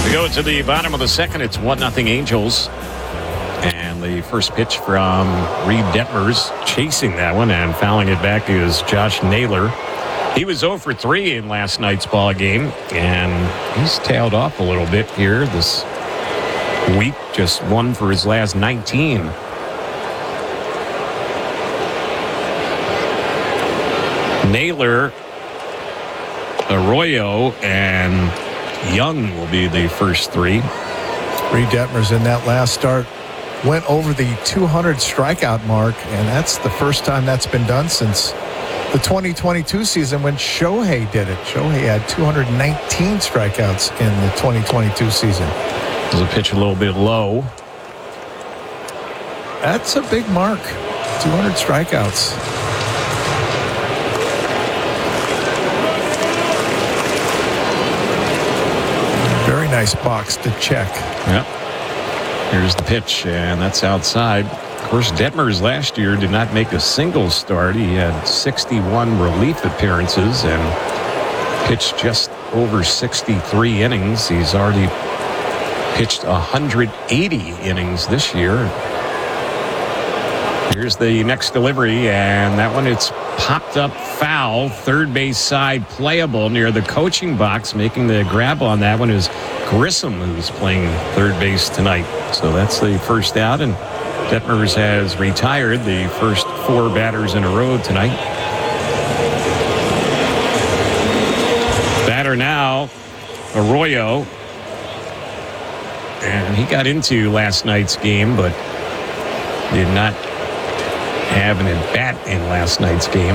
We go to the bottom of the second. It's 1-0 Angels. And the first pitch from Reed Detmers, chasing that one and fouling it back is Josh Naylor. He was 0 for 3 in last night's ball game, and he's tailed off a little bit here this week. Just 1 for his last 19. Naylor, Arroyo, and Young will be the first 3. Reed Detmers in that last start went over the 200 strikeout mark, and that's the first time that's been done since the 2022 season when Shohei did it. Shohei had 219 strikeouts in the 2022 season. There's a pitch a little bit low. That's a big mark, 200 strikeouts. Very nice box to check. Yep. Here's the pitch, and that's outside. Of course, Detmers last year did not make a single start. He had 61 relief appearances and pitched just over 63 innings. He's already pitched 180 innings this year. Here's the next delivery, and that one, it's popped up foul. Third base side playable near the coaching box. Making the grab on that one is Grissom, who's playing third base tonight. So that's the first out, and Detmers has retired the first 4 batters in a row tonight. Batter now, Arroyo. And he got into last night's game, but did not have an at-bat in last night's game.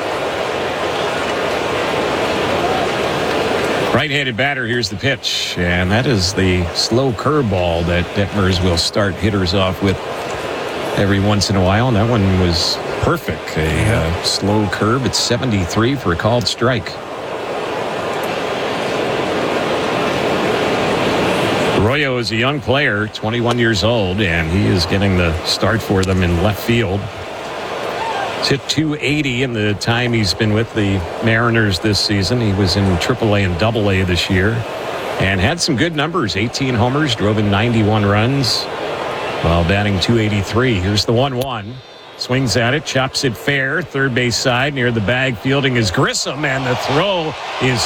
Right-handed batter, here's the pitch. And that is the slow curveball that Detmers will start hitters off with every once in a while. And that one was perfect. A slow curve at 73 for a called strike. Arroyo is a young player, 21 years old, and he is getting the start for them in left field. He's hit 280 in the time he's been with the Mariners this season. He was in AAA and AA this year and had some good numbers. 18 homers, drove in 91 runs while batting .283. Here's the 1-1. Swings at it, chops it fair. Third base side near the bag. Fielding is Grissom, and the throw is